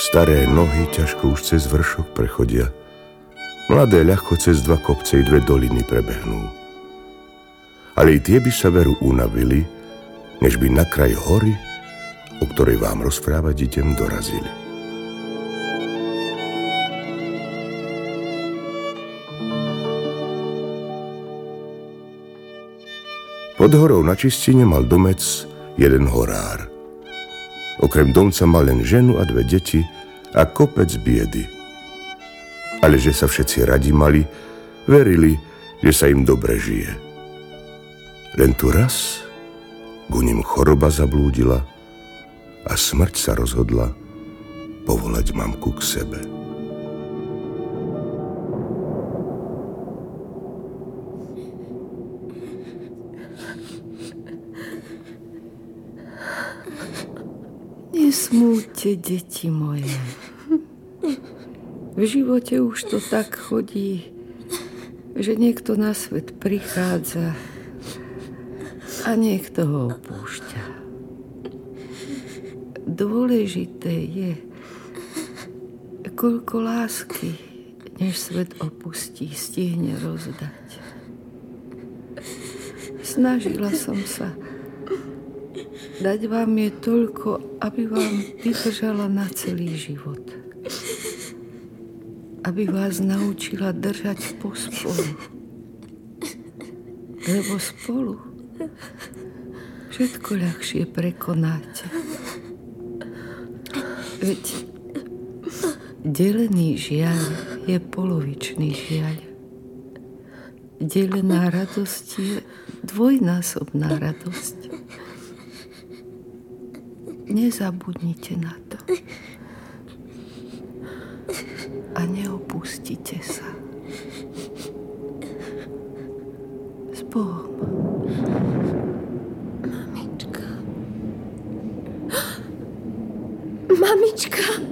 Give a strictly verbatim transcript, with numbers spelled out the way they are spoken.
Staré nohy ťažko už cez vršok prechodia. Mladé ľahko cez dva kopce i dve doliny prebehnú. Ale i tie by sa veru unavili, než by na kraj hory, o ktorej vám rozprávať idem, dorazili. Pod horou na Čistine mal domec jeden horár. Okrem domca mal len ženu a dve deti a kopec biedy. Ale že sa všetci radi mali, verili, že sa im dobre žije. Len tu raz ku nim choroba zablúdila a smrť sa rozhodla povolať mamku k sebe. Nesmúďte, deti moje. V živote už to tak chodí, že niekto na svet prichádza a niekto ho opúšťa. Dôležité je, koľko lásky, než svet opustí, stihne rozdať. Snažila som sa dať vám je toľko, aby vám vydržala na celý život. Aby vás naučila držať pospolu. Lebo spolu všetko ľahšie prekonáte. Veď delený žiaľ je polovičný žiaľ. Delená radosť je dvojnásobná radosť. Nezabudnite na to. A neopustite sa. S Bohom. Mamička. Mamička.